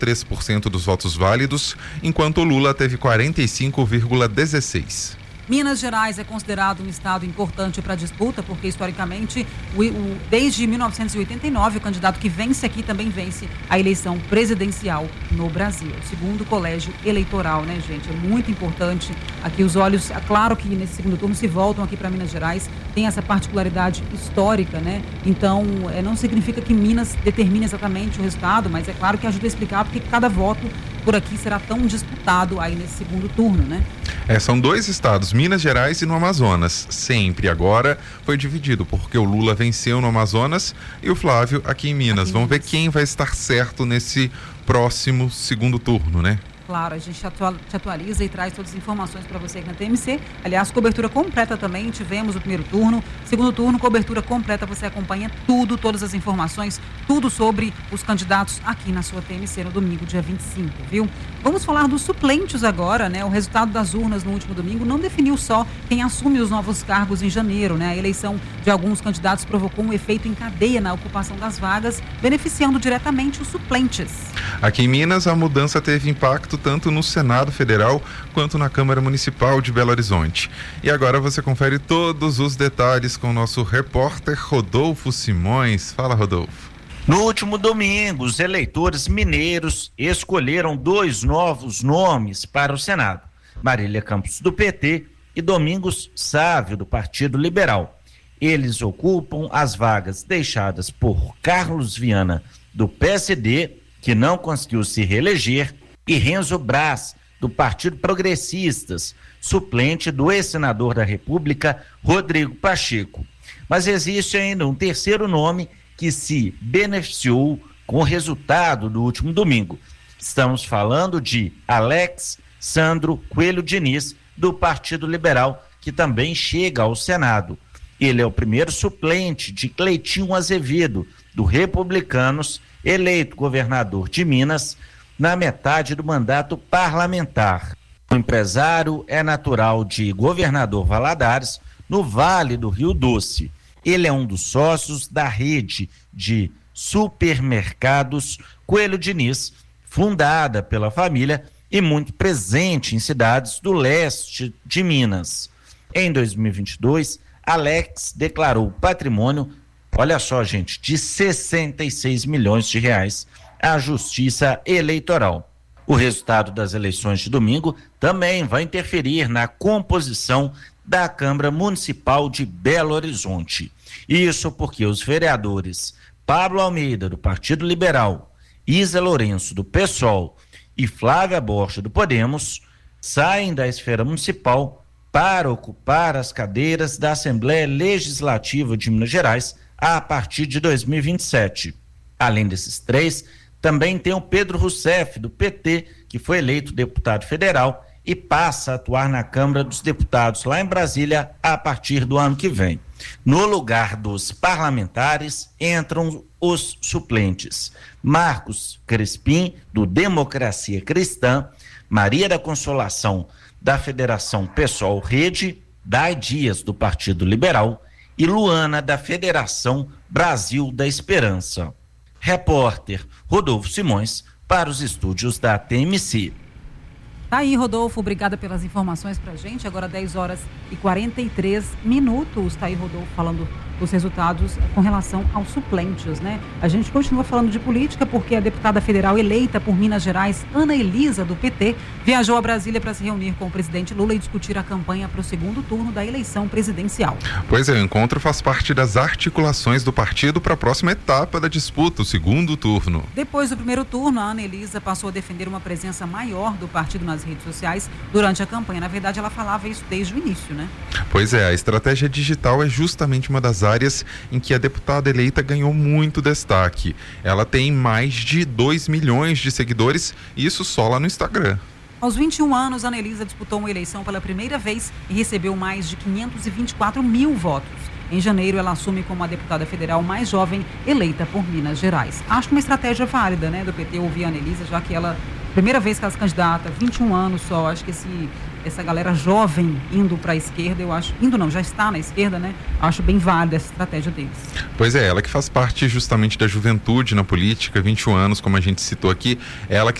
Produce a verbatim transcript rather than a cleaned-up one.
três por cento dos votos válidos, enquanto Lula teve quarenta e cinco vírgula dezesseis por cento. Minas Gerais é considerado um estado importante para a disputa, porque historicamente, o, o, desde mil novecentos e oitenta e nove, o candidato que vence aqui também vence a eleição presidencial no Brasil. Segundo colégio eleitoral, né, gente? É muito importante. Aqui os olhos, é claro que nesse segundo turno se voltam aqui para Minas Gerais, tem essa particularidade histórica, né? Então, é, não significa que Minas determine exatamente o resultado, mas é claro que ajuda a explicar porque cada voto por aqui será tão disputado aí nesse segundo turno, né? É, são dois estados, Minas Gerais e no Amazonas. Sempre agora foi dividido, porque o Lula venceu no Amazonas e o Flávio aqui em Minas. Aqui em Vamos Minas. ver quem vai estar certo nesse próximo segundo turno, né? Claro, a gente te atualiza e traz todas as informações para você aqui na T M C. Aliás, cobertura completa também, tivemos o primeiro turno, segundo turno, cobertura completa, você acompanha tudo, todas as informações, tudo sobre os candidatos aqui na sua T M C no domingo, dia vinte e cinco, viu? Vamos falar dos suplentes agora, né? O resultado das urnas no último domingo não definiu só quem assume os novos cargos em janeiro, né? A eleição de alguns candidatos provocou um efeito em cadeia na ocupação das vagas, beneficiando diretamente os suplentes. Aqui em Minas, a mudança teve impacto tanto no Senado Federal quanto na Câmara Municipal de Belo Horizonte. E agora você confere todos os detalhes com o nosso repórter Rodolfo Simões. Fala, Rodolfo. No último domingo, os eleitores mineiros escolheram dois novos nomes para o Senado: Marília Campos, do P T, e Domingos Sávio, do Partido Liberal. Eles ocupam as vagas deixadas por Carlos Viana, do P S D, que não conseguiu se reeleger, e Renzo Braz, do Partido Progressistas, suplente do ex-senador da República, Rodrigo Pacheco. Mas existe ainda um terceiro nome que se beneficiou com o resultado do último domingo. Estamos falando de Alex Sandro Coelho Diniz, do Partido Liberal, que também chega ao Senado. Ele é o primeiro suplente de Cleitinho Azevedo, do Republicanos, eleito governador de Minas na metade do mandato parlamentar. O empresário é natural de Governador Valadares, no Vale do Rio Doce. Ele é um dos sócios da rede de supermercados Coelho Diniz, fundada pela família e muito presente em cidades do leste de Minas. Em dois mil e vinte e dois, Alex declarou patrimônio, olha só, gente, de sessenta e seis milhões de reais à Justiça Eleitoral. O resultado das eleições de domingo também vai interferir na composição da Câmara Municipal de Belo Horizonte. Isso porque os vereadores Pablo Almeida, do Partido Liberal, Isa Lourenço, do PSOL, e Flávia Borges, do Podemos, saem da esfera municipal para ocupar as cadeiras da Assembleia Legislativa de Minas Gerais a partir de dois mil e vinte e sete. Além desses três, também tem o Pedro Rousseff, do P T, que foi eleito deputado federal e passa a atuar na Câmara dos Deputados, lá em Brasília, a partir do ano que vem. No lugar dos parlamentares, entram os suplentes: Marcos Crespim, do Democracia Cristã, Maria da Consolação, da Federação PSOL Rede, Dai Dias, do Partido Liberal, e Luana, da Federação Brasil da Esperança. Repórter Rodolfo Simões, para os estúdios da T M C. Tá aí, Rodolfo, obrigada pelas informações pra gente. Agora dez horas e quarenta e três minutos. Tá aí, Rodolfo, falando os resultados com relação aos suplentes, né? A gente continua falando de política porque a deputada federal eleita por Minas Gerais, Ana Elisa, do P T, viajou a Brasília para se reunir com o presidente Lula e discutir a campanha para o segundo turno da eleição presidencial. Pois é, o encontro faz parte das articulações do partido para a próxima etapa da disputa, o segundo turno. Depois do primeiro turno, a Ana Elisa passou a defender uma presença maior do partido nas redes sociais durante a campanha. Na verdade, ela falava isso desde o início, né? Pois é, a estratégia digital é justamente uma das áreas em que a deputada eleita ganhou muito destaque. Ela tem mais de dois milhões de seguidores, isso só lá no Instagram. Aos vinte e um anos, Ana Elisa disputou uma eleição pela primeira vez e recebeu mais de quinhentos e vinte e quatro mil votos. Em janeiro, ela assume como a deputada federal mais jovem eleita por Minas Gerais. Acho uma estratégia válida, né, do P T ouvir a Ana Elisa, já que ela primeira vez que ela se candidata, vinte e um anos só, acho que esse, essa galera jovem indo para a esquerda, eu acho, indo não, já está na esquerda, né? Acho bem válida essa estratégia deles. Pois é, ela que faz parte justamente da juventude na política, vinte e um anos, como a gente citou aqui, ela que